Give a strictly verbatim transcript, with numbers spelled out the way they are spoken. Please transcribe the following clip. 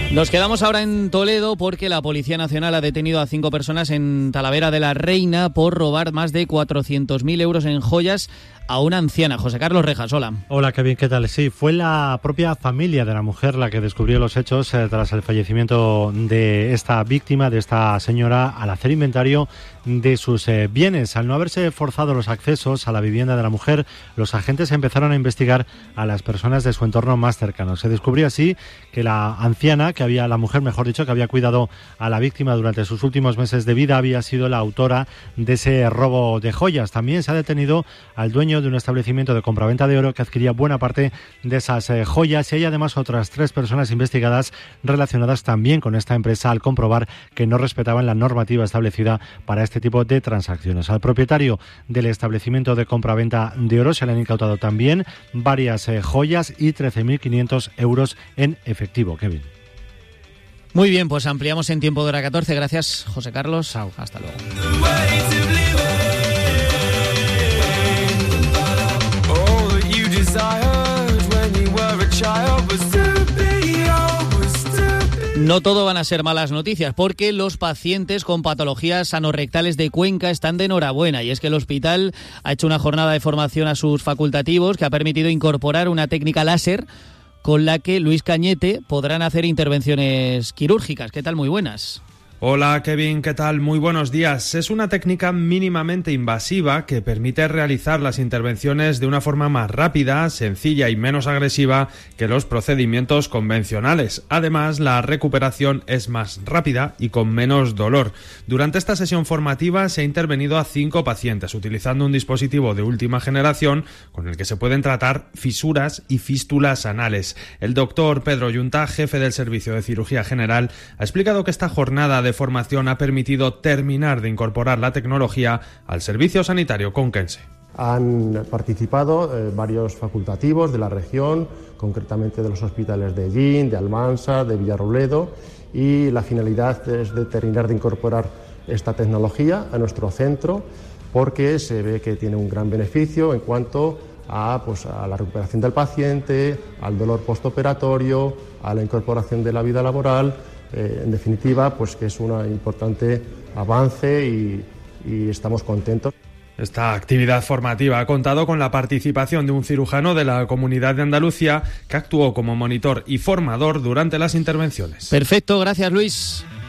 Nos quedamos ahora en Toledo porque la Policía Nacional ha detenido a cinco personas en Talavera de la Reina por robar más de cuatrocientos mil euros en joyas a una anciana. José Carlos Rejas, hola. Hola, Kevin, ¿qué tal? Sí, fue la propia familia de la mujer la que descubrió los hechos eh, tras el fallecimiento de esta víctima, de esta señora, al hacer inventario de sus eh, bienes. Al no haberse forzado los accesos a la vivienda de la mujer, los agentes empezaron a investigar a las personas de su entorno más cercano. Se descubrió así que la anciana, que había, la mujer, mejor dicho, que había cuidado a la víctima durante sus últimos meses de vida, había sido la autora de ese robo de joyas. También se ha detenido al dueño de un establecimiento de compraventa de oro que adquiría buena parte de esas eh, joyas, y hay además otras tres personas investigadas relacionadas también con esta empresa al comprobar que no respetaban la normativa establecida para este tipo de transacciones. Al propietario del establecimiento de compraventa de oro se le han incautado también varias eh, joyas y trece mil quinientos euros en efectivo. Kevin. Muy bien, pues ampliamos en tiempo de hora catorce. Gracias, José Carlos. Chao. Hasta luego. No todo van a ser malas noticias, porque los pacientes con patologías anorrectales de Cuenca están de enhorabuena, y es que el hospital ha hecho una jornada de formación a sus facultativos que ha permitido incorporar una técnica láser con la que Luis Cañete podrán hacer intervenciones quirúrgicas. ¿Qué tal? Muy buenas. Hola Kevin, ¿qué tal? Muy buenos días. Es una técnica mínimamente invasiva que permite realizar las intervenciones de una forma más rápida, sencilla y menos agresiva que los procedimientos convencionales. Además, la recuperación es más rápida y con menos dolor. Durante esta sesión formativa se ha intervenido a cinco pacientes utilizando un dispositivo de última generación con el que se pueden tratar fisuras y fístulas anales. El doctor Pedro Yunta, jefe del Servicio de Cirugía General, ha explicado que esta jornada de formación ha permitido terminar de incorporar la tecnología al servicio sanitario conquense. Han participado eh, varios facultativos de la región, concretamente de los hospitales de Ellín, de Almansa, de Villarrobledo, y la finalidad es de terminar de incorporar esta tecnología a nuestro centro porque se ve que tiene un gran beneficio en cuanto a, pues, a la recuperación del paciente, al dolor postoperatorio, a la incorporación de la vida laboral. Eh, en definitiva, pues que es un importante avance y, y estamos contentos. Esta actividad formativa ha contado con la participación de un cirujano de la Comunidad de Andalucía que actuó como monitor y formador durante las intervenciones. Perfecto, gracias Luis.